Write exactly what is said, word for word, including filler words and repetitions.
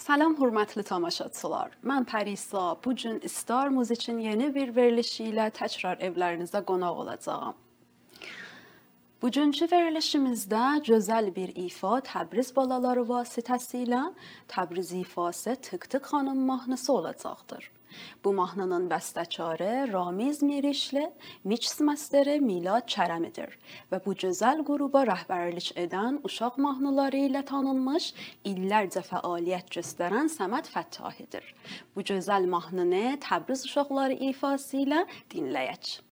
Salam hörmətli tamaşaçılar. Mən Pərisa. Bu gün Star Musiqin yeni bir verilişi ilə təkrar evlərinizdə qonaq olacağam. Bugünkü verilişimizdə gözəl bir ifa Təbriz balaları vasitəsilə Təbriz ifası Tık-Tık xanım mahnısı olacaqdır. Bu mahnının bəstəkarı Ramiz Mirişli, mix masteri Milad Kərəmidir və bu gözəl qruba rəhbərlik edən uşaq mahnıları ilə tanınmış, illərcə fəaliyyət göstərən Səməd Fəttahidir. Bu gözəl mahnını Təbriz uşaqları ifası ilə dinləyək.